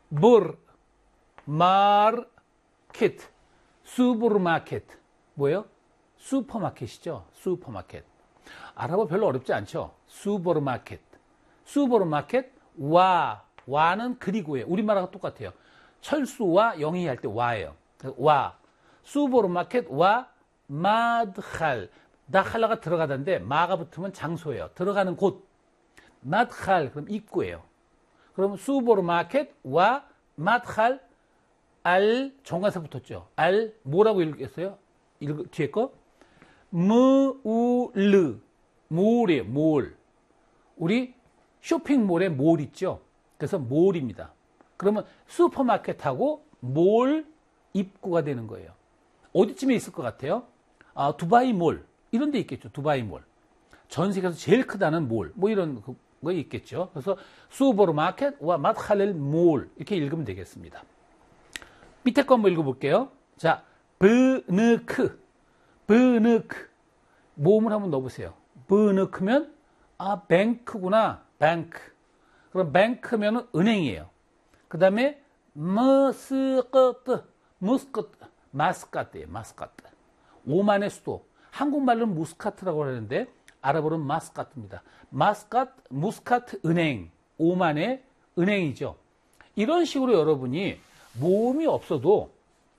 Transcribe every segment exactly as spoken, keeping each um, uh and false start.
버, 마켓, 슈퍼마켓. 뭐예요? 슈퍼마켓이죠. 슈퍼마켓. 아랍어 별로 어렵지 않죠? 슈퍼마켓. 슈퍼마켓, 와, 와는 그리고예요. 우리말하고 똑같아요. 철수와 영희할 때 와예요. 와. 슈퍼마켓, 와, 마드칼. 다칼라가 들어가던데 마가 붙으면 장소예요. 들어가는 곳. 마드칼, 그럼 입구예요. 그럼 슈퍼마켓, 와, 마드칼, 알, 정관사 붙었죠. 알, 뭐라고 읽겠어요? 읽, 뒤에 거? 무울르. 몰이에요, 몰. 우리 쇼핑몰에 몰 있죠? 그래서 몰입니다. 그러면 슈퍼마켓하고 몰 입구가 되는 거예요. 어디쯤에 있을 것 같아요? 아, 두바이 몰. 이런 데 있겠죠. 두바이 몰. 전 세계에서 제일 크다는 몰. 뭐 이런 거 있겠죠. 그래서 슈퍼마켓과 마드칼 몰. 이렇게 읽으면 되겠습니다. 밑에 거 한번 읽어볼게요. 자, 브느크. 브느크. 모음을 한번 넣어보세요. 브느크면, 아, 뱅크구나. 뱅크. 그럼 뱅크면 은행이에요. 그 다음에, 머스커트. 머스커트. 마스카트예요. 마스카트. 오만의 수도. 한국말로는 무스카트라고 하는데, 아랍어로는 마스카트입니다. 마스카트, 무스카트 은행. 오만의 은행이죠. 이런 식으로 여러분이 모음이 없어도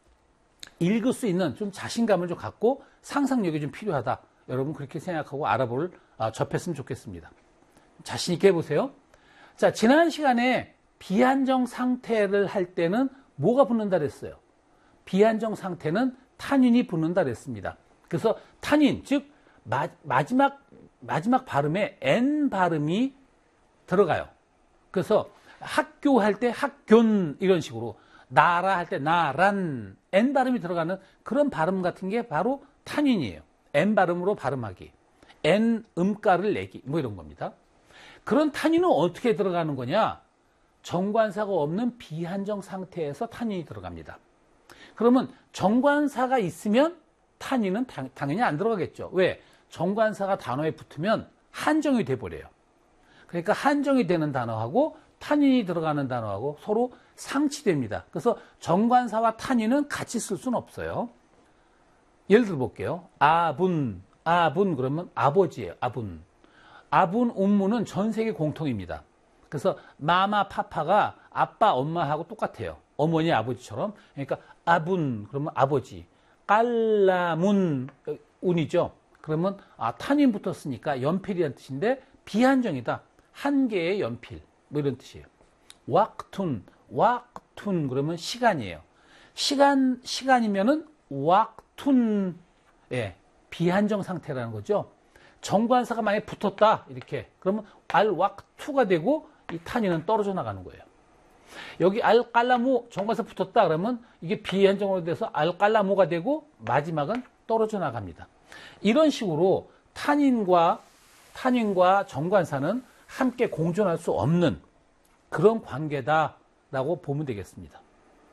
읽을 수 있는 좀 자신감을 좀 갖고 상상력이 좀 필요하다. 여러분 그렇게 생각하고 아랍어를 접했으면 좋겠습니다. 자신 있게 해보세요. 자, 지난 시간에 비한정 상태를 할 때는 뭐가 붙는다 그랬어요? 비한정 상태는 탄인이 붙는다 그랬습니다. 그래서 탄인, 즉 마, 마지막 마지막 발음에 N 발음이 들어가요. 그래서 학교 할 때 학교는 이런 식으로, 나라 할 때 나란, N 발음이 들어가는 그런 발음 같은 게 바로 탄인이에요. N 발음으로 발음하기. N 음가를 내기. 뭐 이런 겁니다. 그런 탄인은 어떻게 들어가는 거냐? 정관사가 없는 비한정 상태에서 탄인이 들어갑니다. 그러면 정관사가 있으면 탄인은 당, 당연히 안 들어가겠죠. 왜? 정관사가 단어에 붙으면 한정이 돼버려요. 그러니까 한정이 되는 단어하고 탄인이 들어가는 단어하고 서로 상치됩니다. 그래서 정관사와 탄인은 같이 쓸 수는 없어요. 예를 들어 볼게요. 아분, 아분 그러면 아버지예요. 아분. 아분 음무는 전 세계 공통입니다. 그래서 마마 파파가 아빠 엄마하고 똑같아요. 어머니 아버지처럼. 그러니까 아분 그러면 아버지. 깔라문 운이죠. 그러면 아, 탄인 붙었으니까 연필이라는 뜻인데 비한정이다. 한 개의 연필. 뭐 이런 뜻이에요. 왁툰, 왁툰 그러면 시간이에요. 시간, 시간이면은 왁툰, 예, 비한정 상태라는 거죠. 정관사가 만약에 붙었다, 이렇게. 그러면 알왁투가 되고 이 탄인은 떨어져 나가는 거예요. 여기 알깔라무 정관사 붙었다 그러면 이게 비한정으로 돼서 알깔라무가 되고 마지막은 떨어져 나갑니다. 이런 식으로 탄인과, 탄인과 정관사는 함께 공존할 수 없는 그런 관계다라고 보면 되겠습니다.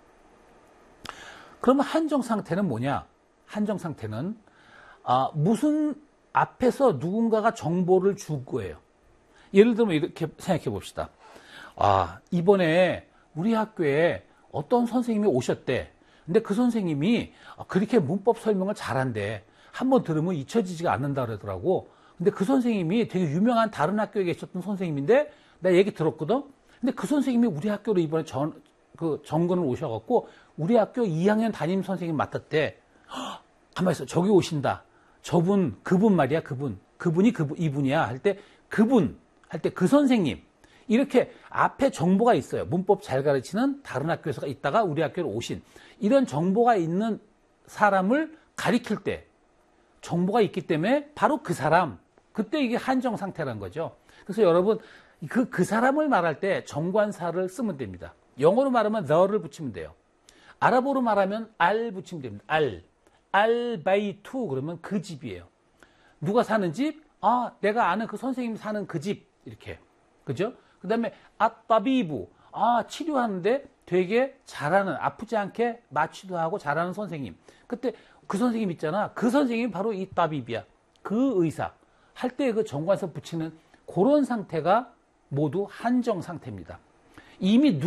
그러면 한정 상태는 뭐냐? 한정 상태는 아, 무슨 앞에서 누군가가 정보를 줄 거예요. 예를 들면 이렇게 생각해 봅시다. 아, 이번에 우리 학교에 어떤 선생님이 오셨대. 근데 그 선생님이 그렇게 문법 설명을 잘한대. 한번 들으면 잊혀지지가 않는다 그러더라고. 근데 그 선생님이 되게 유명한 다른 학교에 계셨던 선생님인데 내가 얘기 들었거든. 근데 그 선생님이 우리 학교로 이번에 전, 그 정근을 오셔갖고 우리 학교 이 학년 담임 선생님 맡았대. 헉, 가만히 있어. 저기 오신다. 저분, 그분 말이야, 그분. 그분이 그분, 이분이야. 할 때 그분, 할 때 그 선생님. 이렇게 앞에 정보가 있어요. 문법 잘 가르치는 다른 학교에서 있다가 우리 학교로 오신. 이런 정보가 있는 사람을 가리킬 때 정보가 있기 때문에 바로 그 사람. 그때 이게 한정 상태라는 거죠. 그래서 여러분, 그, 그 사람을 말할 때 정관사를 쓰면 됩니다. 영어로 말하면 the를 붙이면 돼요. 아랍어로 말하면 알 붙이면 됩니다. 알. 알바이투 그러면 그 집이에요. 누가 사는 집? 아, 내가 아는 그 선생님 사는 그 집. 이렇게. 그죠? 그 다음에 아따비부. 아, 치료하는데 되게 잘하는, 아프지 않게 마취도 하고 잘하는 선생님. 그때 그 선생님 있잖아. 그 선생님이 바로 이 따비비야. 그 의사. 할 때 그 정관사 붙이는 그런 상태가 모두 한정 상태입니다. 이미